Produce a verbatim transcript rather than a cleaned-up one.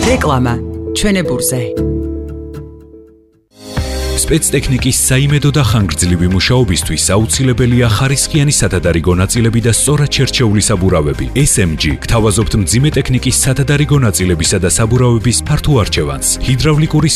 რეკლამა ჩვენებურზე. სპეცტექნიკის საიმედო და ხანგრძლივი მუშაობისთვის აუცილებელია ხარისხიანი სათადარიგო ნაწილები და სწორად შერჩეული საბურავები. ეს ემ ჯი გთავაზობთ მძიმე ტექნიკის სათადარიგო ნაწილებისა და საბურავების ფართო არჩევანს. ჰიდრავლიკური